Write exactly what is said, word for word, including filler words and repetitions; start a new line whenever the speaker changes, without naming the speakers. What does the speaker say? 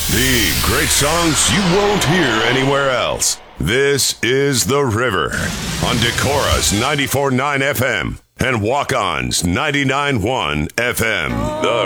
The great songs you won't hear anywhere else. This is The River on Decorah's ninety-four point nine F M and Walk-On's ninety-nine point one F M. The